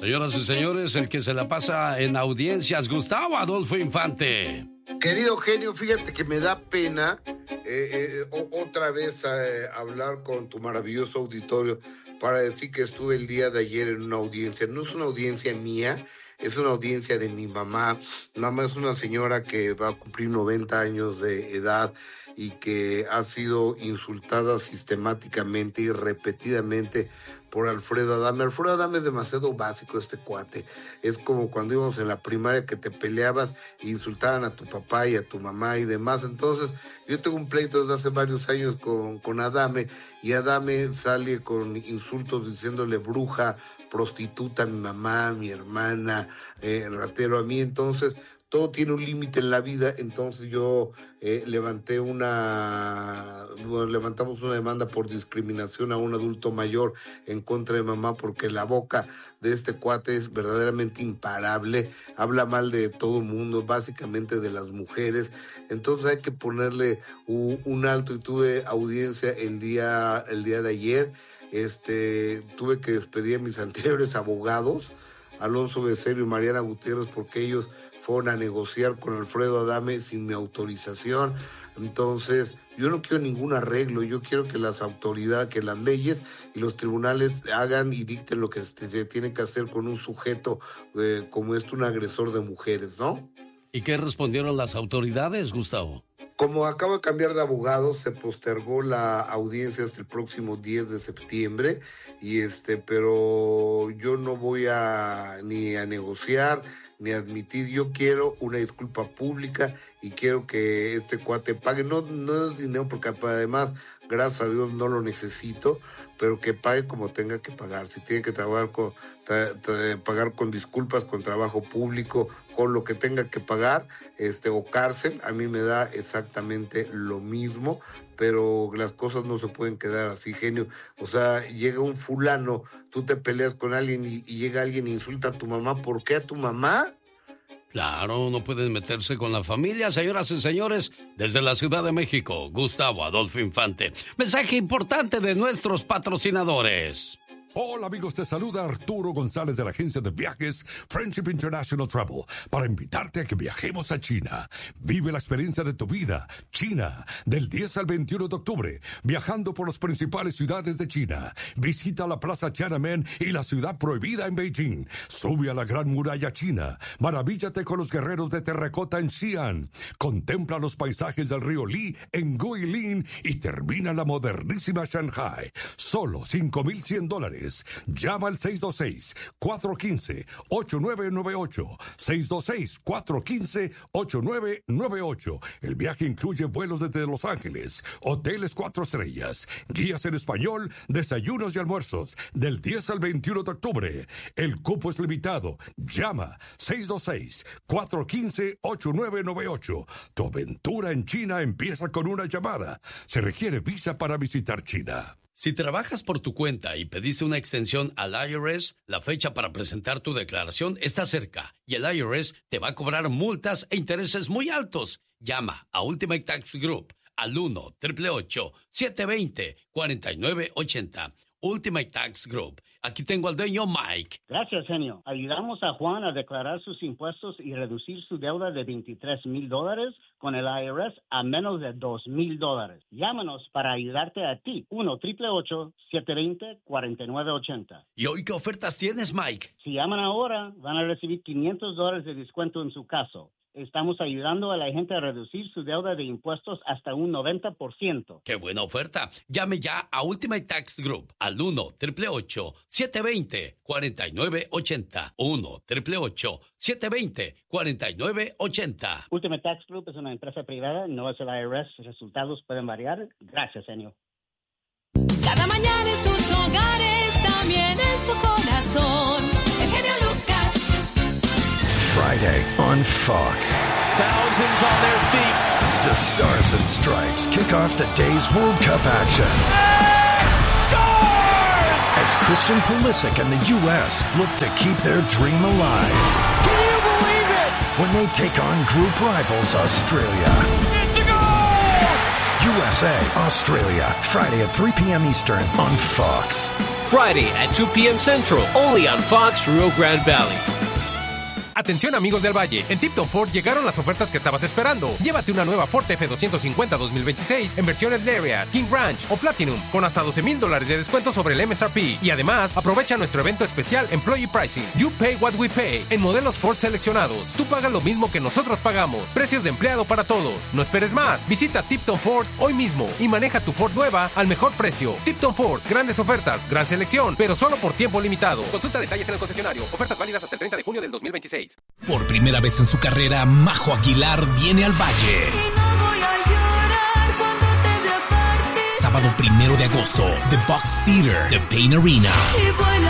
Señoras y señores, el que se la pasa en audiencias, Gustavo Adolfo Infante. Querido genio, fíjate que me da pena otra vez hablar con tu maravilloso auditorio para decir que estuve el día de ayer en una audiencia. No es una audiencia mía, es una audiencia de mi mamá. Mi mamá es una señora que va a cumplir 90 años de edad y que ha sido insultada sistemáticamente y repetidamente por Alfredo Adame. Alfredo Adame es demasiado básico, este cuate. Es como cuando íbamos en la primaria que te peleabas e insultaban a tu papá y a tu mamá y demás. Entonces, yo tengo un pleito desde hace varios años con Adame, y Adame sale con insultos diciéndole bruja, prostituta a mi mamá, a mi hermana, ratero a mí. Entonces, todo tiene un límite en la vida. Entonces yo levantamos una demanda por discriminación a un adulto mayor en contra de mamá, porque la boca de este cuate es verdaderamente imparable, habla mal de todo el mundo, básicamente de las mujeres. Entonces hay que ponerle un alto, y tuve audiencia el día de ayer. Tuve que despedir a mis anteriores abogados, Alonso Becerro y Mariana Gutiérrez, porque ellos fueron a negociar con Alfredo Adame sin mi autorización. Entonces, yo no quiero ningún arreglo, yo quiero que las autoridades, que las leyes y los tribunales hagan y dicten lo que se tiene que hacer con un sujeto como un agresor de mujeres, ¿no? ¿Y qué respondieron las autoridades, Gustavo? Como acabo de cambiar de abogado, se postergó la audiencia hasta el próximo 10 de septiembre, pero yo no voy ni a negociar, ni admitir. Yo quiero una disculpa pública y quiero que este cuate pague. No es dinero, porque además, gracias a Dios, no lo necesito, pero que pague como tenga que pagar. Si tiene que pagar con disculpas, con trabajo público, con lo que tenga que pagar, o cárcel, a mí me da exactamente lo mismo, pero las cosas no se pueden quedar así, genio. O sea, llega un fulano, tú te peleas con alguien y llega alguien e insulta a tu mamá. ¿Por qué a tu mamá? Claro, no pueden meterse con la familia. Señoras y señores, desde la Ciudad de México, Gustavo Adolfo Infante. Mensaje importante de nuestros patrocinadores. Hola amigos, te saluda Arturo González de la agencia de viajes Friendship International Travel para invitarte a que viajemos a China. Vive la experiencia de tu vida. China, del 10 al 21 de octubre, viajando por las principales ciudades de China. Visita la Plaza Tiananmen y la Ciudad Prohibida en Beijing. Sube a la Gran Muralla China. Maravíllate con los guerreros de terracota en Xi'an. Contempla los paisajes del río Li en Guilin y termina la modernísima Shanghai. Solo $5,100. Llama al 626-415-8998. 626-415-8998. El viaje incluye vuelos desde Los Ángeles, hoteles 4 estrellas, guías en español, desayunos y almuerzos, del 10 al 21 de octubre. El cupo es limitado. Llama 626-415-8998. Tu aventura en China empieza con una llamada. Se requiere visa para visitar China. Si trabajas por tu cuenta y pediste una extensión al IRS, la fecha para presentar tu declaración está cerca y el IRS te va a cobrar multas e intereses muy altos. Llama a Ultimate Tax Group al 1-888-720-4980. Ultimate Tax Group. Aquí tengo al dueño, Mike. Gracias, genio. Ayudamos a Juan a declarar sus impuestos y reducir su deuda de $23,000 con el IRS a menos de $2,000. Llámanos para ayudarte a ti. 1-888-720-4980. ¿Y hoy qué ofertas tienes, Mike? Si llaman ahora, van a recibir $500 de descuento en su caso. Estamos ayudando a la gente a reducir su deuda de impuestos hasta un 90%. ¡Qué buena oferta! Llame ya a Ultimate Tax Group al 1-888-720-4980. 1-888-720-4980. Ultimate Tax Group es una empresa privada, no es el IRS. Resultados pueden variar. Gracias, señor. Cada mañana en sus hogares, también en su corazón. El genio Lucas. Friday on Fox. Thousands on their feet. The Stars and Stripes kick off the day's World Cup action. Scores! As Christian Pulisic and the U.S. look to keep their dream alive. Can you believe it? When they take on group rivals Australia. It's a goal! USA, Australia, Friday at 3 p.m. Eastern on Fox. Friday at 2 p.m. Central, only on Fox Rio Grande Valley. Atención amigos del Valle, en Tipton Ford llegaron las ofertas que estabas esperando. Llévate una nueva Ford F-250 2026 en versiones Lariat, King Ranch o Platinum con hasta $12,000 de descuento sobre el MSRP. Y además, aprovecha nuestro evento especial Employee Pricing. You pay what we pay en modelos Ford seleccionados. Tú pagas lo mismo que nosotros pagamos. Precios de empleado para todos. No esperes más. Visita Tipton Ford hoy mismo y maneja tu Ford nueva al mejor precio. Tipton Ford, grandes ofertas, gran selección, pero solo por tiempo limitado. Consulta detalles en el concesionario. Ofertas válidas hasta el 30 de junio del 2026. Por primera vez en su carrera, Majo Aguilar viene al Valle. Y no voy a llorar cuando te vea partir. Sábado 1 de agosto, The Box Theater, The Pain Arena.